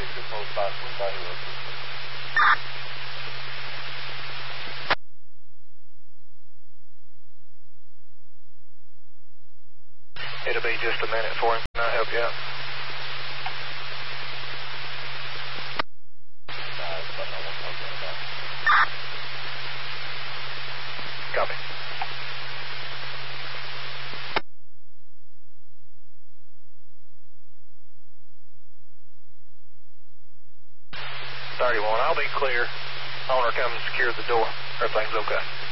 It'll be just a minute for him. Can I help you out? Copy. I'll be clear. Owner come and secure the door. Everything's okay.